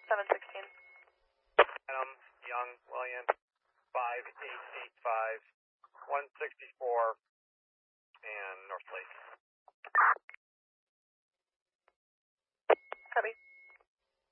716. Adam Young William 5885 164 and North Lake.